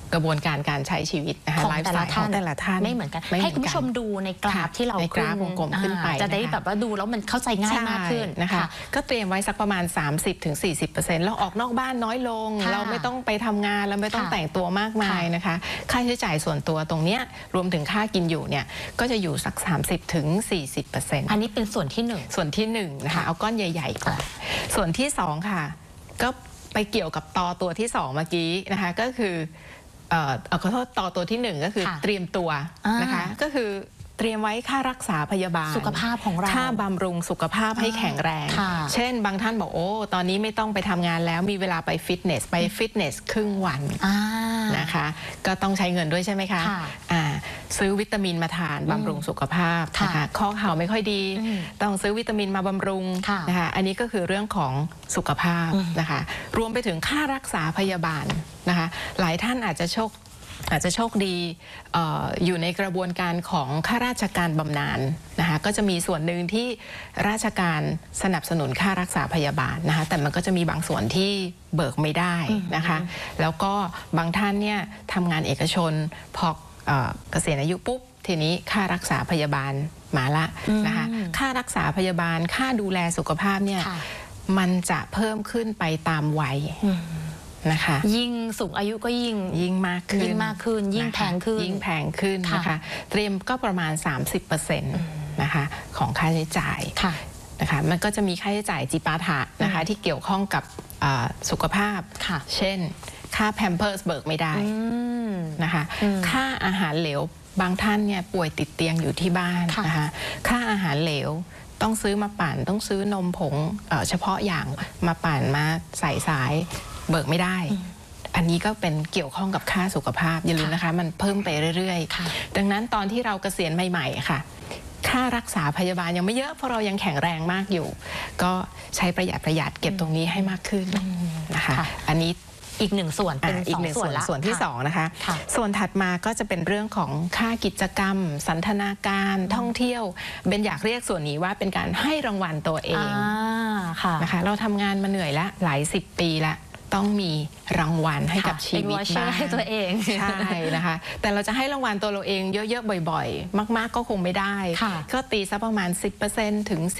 กระบวนการใช้ชีวิตนะคะไลฟ์สไตล์ของแต่ละท่านไม่เหมือนกันให้คุณผู้ชมดูในกราฟที่เราในกราฟวงกลมขึ้นไปจะได้แบบว่าดูแล้วมันเข้าใจง่ายมากขึ้นนะคะก็เตรียมไว้สักประมาณ 30-40%เราออกนอกบ้านน้อยลงเราไม่ต้องไปทำงานเราไม่ต้องแต่งตัวมากมายนะคะค่าใช้จ่ายส่วนตัวตรงเนี้ยรวมถึงค่ากินอยู่เนี่ยก็จะอยู่สัก 30-40% อันนี้เป็นส่วนที่ 1นะคะเอาก้อนใหญ่ๆก่อนส่วนที่2ค่ะก็ไปเกี่ยวกับตอตัวที่2เมื่อกี้นะคะก็คือขอโทษต่อตัวที่1ก็คือเตรียมตัวนะคะก็คือเตรียมไว้ค่ารักษาพยาบาลสุขภาพของเราค่าบำรุงสุขภาพให้แข็งแรงเช่นบางท่านบอกโอ้ตอนนี้ไม่ต้องไปทำงานแล้วมีเวลาไปฟิตเนสครึ่งวันนะคะก็ต้องใช้เงินด้วยใช่ไหมคะซื้อวิตามินมาทานบำรุงสุขภาพนะคะข้อเข่าไม่ค่อยดีต้องซื้อวิตามินมาบำรุงนะคะอันนี้ก็คือเรื่องของสุขภาพนะคะรวมไปถึงค่ารักษาพยาบาลนะคะหลายท่านอาจจะโชคดีอยู่ในกระบวนการของข้าราชการบำนาญนะคะก็จะมีส่วนหนึ่งที่ราชการสนับสนุนค่ารักษาพยาบาลนะคะแต่มันก็จะมีบางส่วนที่เบิกไม่ได้นะคะแล้วก็บางท่านเนี่ยทำงานเอกชนพอเกษียณอายุปุ๊บทีนี้ค่ารักษาพยาบาลมาละนะคะค่ารักษาพยาบาลค่าดูแลสุขภาพเนี่ยมันจะเพิ่มขึ้นไปตามวัยนะคะยิ่งสูงอายุก็ยิ่งมากขึ้นยิ่งแพงขึ้นนะคะเตรียมก็ประมาณ 30% นะคะของค่าใช้จ่ายนะคะมันก็จะมีค่าใช้จ่ายจิปาถะนะคะที่เกี่ยวข้องกับสุขภาพเช่นค่าแพมเพิร์สเบิกไม่ได้นะคะค่าอาหารเหลวบางท่านเนี่ยป่วยติดเตียงอยู่ที่บ้านนะคะค่าอาหารเหลวต้องซื้อมาปั่นต้องซื้อนมผงเฉพาะอย่างมาปั่นมาใส่สายเบิกไม่ได้อันนี้ก็เป็นเกี่ยวข้องกับค่าสุขภาพอย่าลืมนะคะมันเพิ่มไปเรื่อยๆดังนั้นตอนที่เราเกษียณใหม่ๆค่ะค่ารักษาพยาบาลยังไม่เยอะเพราะเรายังแข็งแรงมากอยู่ก็ใช้ประหยัดเก็บตรงนี้ให้มากขึ้นนะคะอันนี้อีก1ส่วนเป็น2ส่วนที่2นะคะส่วนถัดมาก็จะเป็นเรื่องของค่ากิจกรรมสันทนาการท่องเที่ยวเบนอยากเรียกส่วนนี้ว่าเป็นการให้รางวัลตัวเองนะคะเราทำงานมาเหนื่อยละหลาย10 ปีละต้องมีรางวัลให้กับชีวิตบ้างให้ตัวเองใช่นะคะแต่เราจะให้รางวัลตัวเราเองเยอะๆบ่อยๆมากๆก็คงไม่ได้ก็ตีซะประมาณ 10% ถึง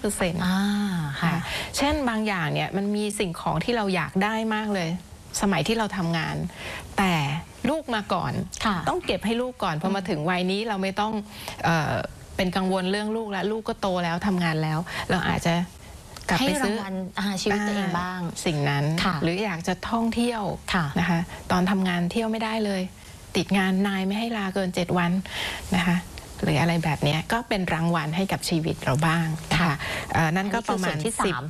15%ค่ะเช่นบางอย่างเนี่ยมันมีสิ่งของที่เราอยากได้มากเลยสมัยที่เราทำงานแต่ลูกมาก่อนต้องเก็บให้ลูกก่อนพอมาถึงวัยนี้เราไม่ต้องเป็นกังวลเรื่องลูกแล้วลูกก็โตแล้วทำงานแล้วเราอาจจะกลับไปซื้อชีวิตตัวเองบ้างสิ่งนั้นหรืออยากจะท่องเที่ยวนะคะตอนทำงานเที่ยวไม่ได้เลยติดงานนายไม่ให้ลาเกิน7 วันนะคะหรืออะไรแบบนี้ก็เป็นรางวัลให้กับชีวิตเราบ้างนะคะนั่นก็ประมาณ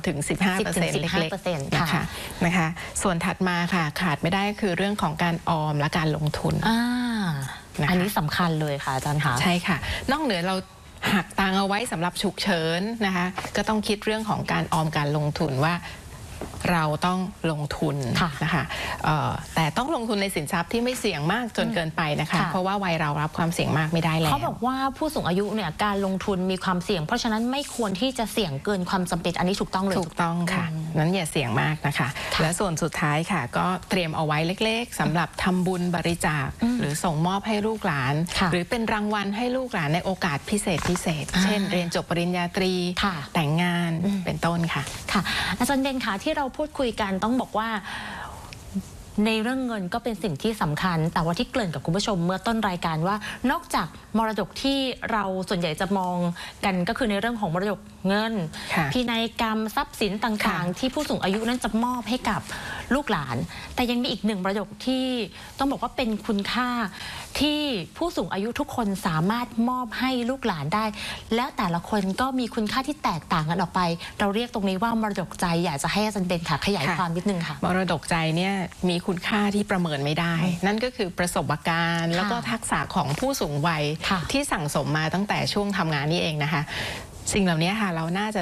10-15% เล็กๆนะคะส่วนถัดมาค่ะขาดไม่ได้คือเรื่องของการออมและการลงทุนอันนี้สำคัญเลยค่ะอาจารย์คะใช่ค่ะนอกเหนือเราหักตังเอาไว้สำหรับฉุกเฉินนะคะก็ต้องคิดเรื่องของการออมการลงทุนว่าเราต้องลงทุนนะคะแต่ต้องลงทุนในสินทรัพย์ที่ไม่เสี่ยงมากจนเกินไปนะคะเพราะว่าวัยเรารับความเสี่ยงมากไม่ได้แล้วเขาบอกว่าผู้สูงอายุเนี่ยการลงทุนมีความเสี่ยงเพราะฉะนั้นไม่ควรที่จะเสี่ยงเกินความจำเป็นอันนี้ถูกต้องเลยถูกต้องค่ะนั้นอย่าเสี่ยงมากนะคะและส่วนสุดท้ายค่ะก็เตรียมเอาไว้เล็กๆสำหรับทำบุญบริจาคหรือส่งมอบให้ลูกหลานหรือเป็นรางวัลให้ลูกหลานในโอกาสพิเศษเช่นเรียนจบปริญญาตรีแต่งงานเป็นต้นค่ะอาจารย์เบนค่ะที่เราพูดคุยกันต้องบอกว่าในเรื่องเงินก็เป็นสิ่งที่สำคัญแต่ว่าที่เกริ่นกับคุณผู้ชมเมื่อต้นรายการว่านอกจากมรดกที่เราส่วนใหญ่จะมองกันก็คือในเรื่องของมรดกเงินพินัยกรรมทรัพย์สินต่างๆที่ผู้สูงอายุนั้นจะมอบให้กับลูกหลานแต่ยังมีอีก1มรดกที่ต้องบอกว่าเป็นคุณค่าที่ผู้สูงอายุทุกคนสามารถมอบให้ลูกหลานได้แล้วแต่ละคนก็มีคุณค่าที่แตกต่างกันออกไปเราเรียกตรงนี้ว่ามรดกใจอยากจะให้อาจารย์เบนค่ะขยายความนิดนึงค่ะมรดกใจเนี่ยมีคุณค่าที่ประเมินไม่ได้นั่นก็คือประสบการณ์แล้วก็ทักษะของผู้สูงวัยที่สั่งสมมาตั้งแต่ช่วงทำงานนี่เองนะคะสิ่งเหล่านี้ค่ะเราน่าจะ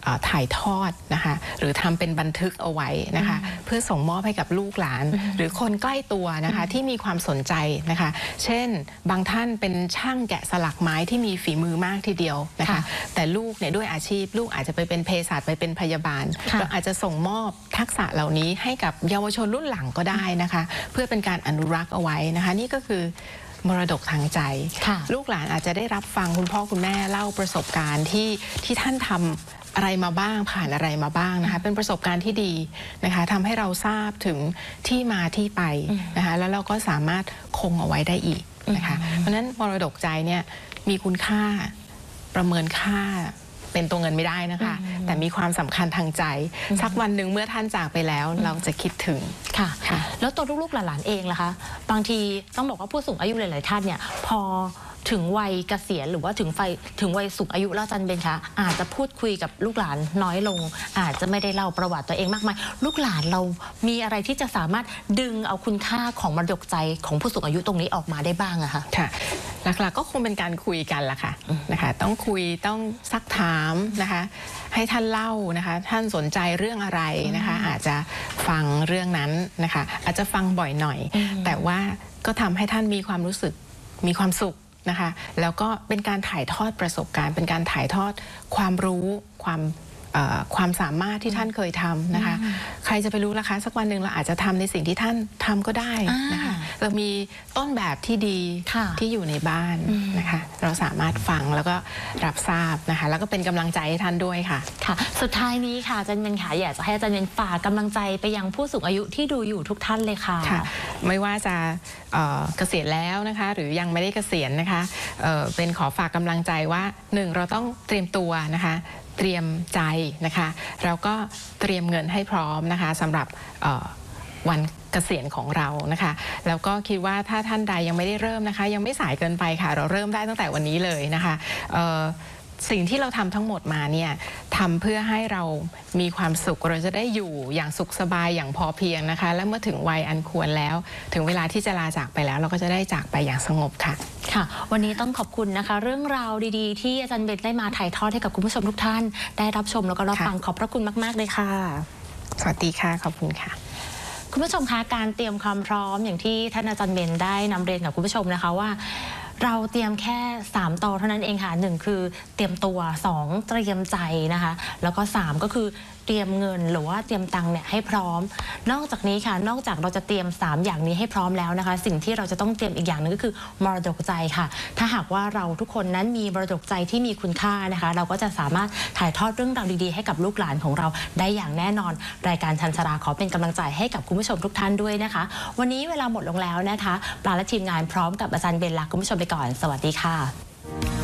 ถ่ายทอดนะคะหรือทำเป็นบันทึกเอาไว้นะคะเพื่อส่งมอบให้กับลูกหลานหรือคนใกล้ตัวนะคะที่มีความสนใจนะคะเช่นบางท่านเป็นช่างแกะสลักไม้ที่มีฝีมือมากทีเดียวนะคะแต่ลูกเนี่ยด้วยอาชีพลูกอาจจะไปเป็นเภสัชไปเป็นพยาบาลเราอาจจะส่งมอบทักษะเหล่านี้ให้กับเยาวชนรุ่นหลังก็ได้นะคะเพื่อเป็นการอนุรักษ์เอาไว้นะคะนี่ก็คือมรดกทางใจลูกหลานอาจจะได้รับฟังคุณพ่อคุณแม่เล่าประสบการณ์ที่ท่านทำอะไรมาบ้างผ่านอะไรมาบ้างนะคะเป็นประสบการณ์ที่ดีนะคะทำให้เราทราบถึงที่มาที่ไปนะคะแล้วเราก็สามารถคงเอาไว้ได้อีกนะคะเพราะฉะนั้นมรดกใจเนี่ยมีคุณค่าประเมินค่าเป็นตัวเงินไม่ได้นะคะแต่มีความสำคัญทางใจสักวันหนึ่งเมื่อท่านจากไปแล้วเราจะคิดถึงค่ะแล้วตัวลูกๆหลานๆเองล่ะคะบางทีต้องบอกว่าผู้สูงอายุหลายๆท่านเนี่ยพอถึงวัยเกษียณหรือว่าถึงวัยสูงอายุแล้วจันเบนคะอาจจะพูดคุยกับลูกหลานน้อยลงอาจจะไม่ได้เล่าประวัติตัวเองมากมายลูกหลานเรามีอะไรที่จะสามารถดึงเอาคุณค่าของมรดกใจของผู้สูงอายุตรงนี้ออกมาได้บ้างอะคะค่ะหลักๆก็คงเป็นการคุยกันละค่ะนะคะต้องคุยต้องซักถามนะคะให้ท่านเล่านะคะท่านสนใจเรื่องอะไรนะคะอาจจะฟังเรื่องนั้นนะคะอาจจะฟังบ่อยหน่อยแต่ว่าก็ทำให้ท่านมีความรู้สึกมีความสุขนะคะแล้วก็เป็นการถ่ายทอดประสบการณ์เป็นการถ่ายทอดความรู้ความสามารถที่ท่านเคยทำนะคะใครจะไปรู้ล่ะคะสักวันหนึ่งเราอาจจะทำในสิ่งที่ท่านทำก็ได้นะคะเรามีต้นแบบที่ดีที่อยู่ในบ้านนะคะเราสามารถฟังแล้วก็รับทราบนะคะแล้วก็เป็นกำลังใจให้ท่านด้วยค่ะค่ะสุดท้ายนี้ค่ะอาจารย์เบนค่ะอยากจะให้อาจารย์เบนฝากกำลังใจไปยังผู้สูงอายุที่ดูอยู่ทุกท่านเลยค่ะไม่ว่าจะเกษียณแล้วนะคะหรือยังไม่ได้เกษียณนะคะเป็นขอฝากกำลังใจว่า1เราต้องเตรียมตัวนะคะเตรียมใจนะคะแล้วก็เตรียมเงินให้พร้อมนะคะสำหรับวันเกษียณของเรานะคะแล้วก็คิดว่าถ้าท่านใดยังไม่ได้เริ่มนะคะยังไม่สายเกินไปค่ะเราเริ่มได้ตั้งแต่วันนี้เลยนะคะสิ่งที่เราทำทั้งหมดมาเนี่ยทำเพื่อให้เรามีความสุขเราจะได้อยู่อย่างสุขสบายอย่างพอเพียงนะคะและเมื่อถึงวัยอันควรแล้วถึงเวลาที่จะลาจากไปแล้วเราก็จะได้จากไปอย่างสงบค่ะค่ะวันนี้ต้องขอบคุณนะคะเรื่องราวดีๆที่อาจารย์เบนได้มาถ่ายทอดให้กับคุณผู้ชมทุกท่านได้รับชมแล้วก็รับฟังขอบพระคุณมากๆเลยค่ะสวัสดีค่ะขอบคุณค่ะคุณผู้ชมคะการเตรียมความพร้อมอย่างที่ท่านอาจารย์เบนได้นำเรียนกับคุณผู้ชมนะคะว่าเราเตรียมแค่3ตอเท่านั้นเองค่ะ1คือเตรียมตัว2เตรียมใจนะคะแล้วก็3ก็คือเตรียมเงินหรือว่าเตรียมตังค์เนี่ยให้พร้อมนอกจากนี้ค่ะนอกจากเราจะเตรียม3อย่างนี้ให้พร้อมแล้วนะคะสิ่งที่เราจะต้องเตรียมอีกอย่างนึงก็คือมรดกใจค่ะถ้าหากว่าเราทุกคนนั้นมีมรดกใจที่มีคุณค่านะคะเราก็จะสามารถถ่ายทอดเรื่องราวดีๆให้กับลูกหลานของเราได้อย่างแน่นอนรายการชันชราขอเป็นกำลังใจให้กับคุณผู้ชมทุกท่านด้วยนะคะวันนี้เวลาหมดลงแล้วนะคะปลาและทีมงานพร้อมกับอาจารย์เบนลาคุณผู้ชมไปก่อนสวัสดีค่ะ